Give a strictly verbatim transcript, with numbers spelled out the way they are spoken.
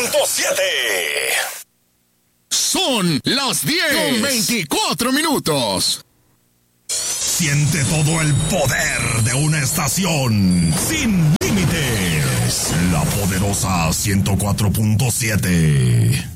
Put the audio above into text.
punto siete. Son las diez con veinticuatro minutos. Siente todo el poder de una estación sin límites. La poderosa ciento cuatro punto siete.